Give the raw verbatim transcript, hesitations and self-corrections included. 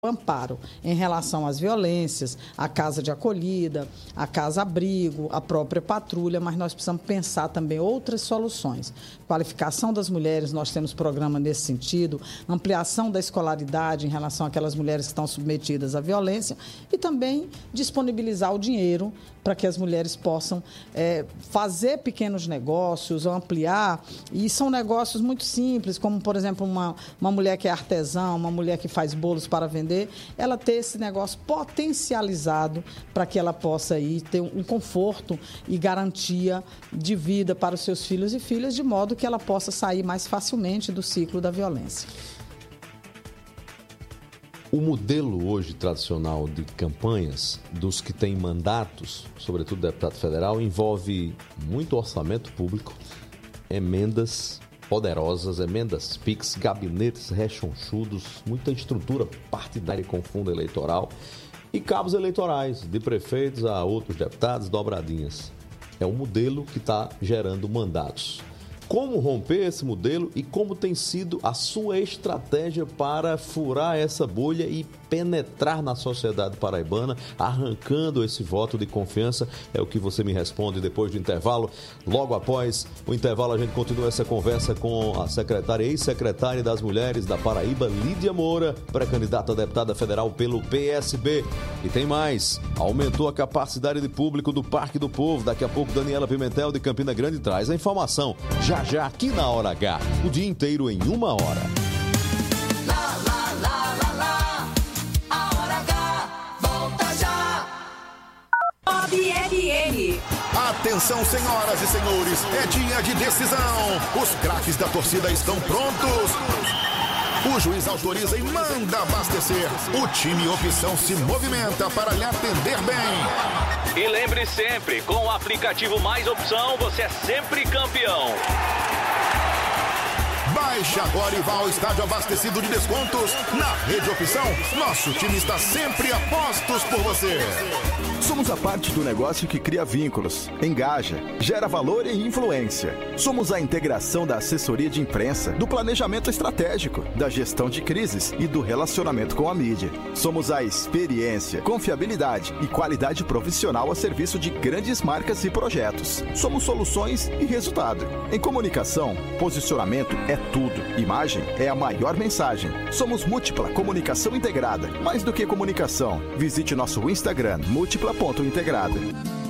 amparo em relação às violências, a casa de acolhida, a casa-abrigo, a própria patrulha, mas nós precisamos pensar também outras soluções. Qualificação das mulheres, nós temos programa nesse sentido, ampliação da escolaridade em relação àquelas mulheres que estão submetidas à violência e também disponibilizar o dinheiro para que as mulheres possam é, fazer pequenos negócios ou ampliar, e são negócios muito simples, como, por exemplo, uma, uma mulher que é artesã, uma mulher que faz bolos para vender, ela ter esse negócio potencializado para que ela possa aí ter um conforto e garantia de vida para os seus filhos e filhas, de modo que ela possa sair mais facilmente do ciclo da violência. O modelo hoje tradicional de campanhas dos que têm mandatos, sobretudo deputado federal, envolve muito orçamento público, emendas poderosas, emendas Pix, gabinetes rechonchudos, muita estrutura partidária com fundo eleitoral e cabos eleitorais, de prefeitos a outros deputados, dobradinhas. É um modelo que está gerando mandatos. Como romper esse modelo e como tem sido a sua estratégia para furar essa bolha e penetrar na sociedade paraibana, arrancando esse voto de confiança? É o que você me responde depois do intervalo. Logo após o intervalo, a gente continua essa conversa com a secretária, ex-secretária das Mulheres da Paraíba, Lídia Moura, pré-candidata a deputada federal pelo P S B. E tem mais, aumentou a capacidade de público do Parque do Povo. Daqui a pouco, Daniela Pimentel, de Campina Grande, traz a informação. Já já aqui na Hora H, o dia inteiro em uma hora. Lá, lá, lá, lá, lá. A Hora H volta já. Bob L M. Atenção, senhoras e senhores, é dia de decisão. Os craques da torcida estão prontos. O juiz autoriza e manda abastecer. O time Opção se movimenta para lhe atender bem. E lembre sempre, com o aplicativo Mais Opção, você é sempre campeão. Baixe agora e vá ao estádio abastecido de descontos. Na Rede Opção, nosso time está sempre a postos por você. Somos a parte do negócio que cria vínculos, engaja, gera valor e influência. Somos a integração da assessoria de imprensa, do planejamento estratégico, da gestão de crises e do relacionamento com a mídia. Somos a experiência, confiabilidade e qualidade profissional a serviço de grandes marcas e projetos. Somos soluções e resultado. Em comunicação, posicionamento é tudo. Imagem é a maior mensagem. Somos Múltipla Comunicação Integrada. Mais do que comunicação, visite nosso Instagram, múltipla ponto integrada.